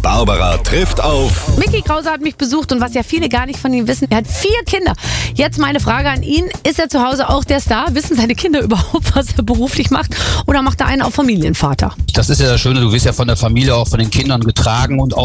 Barbara trifft auf. Micky Krause hat mich besucht und was ja viele gar nicht von ihm wissen, er hat 4 Kinder. Jetzt meine Frage an ihn, ist er zu Hause auch der Star? Wissen seine Kinder überhaupt, was er beruflich macht? Oder macht er einen auf Familienvater? Das ist ja das Schöne, du wirst ja von der Familie, auch von den Kindern getragen und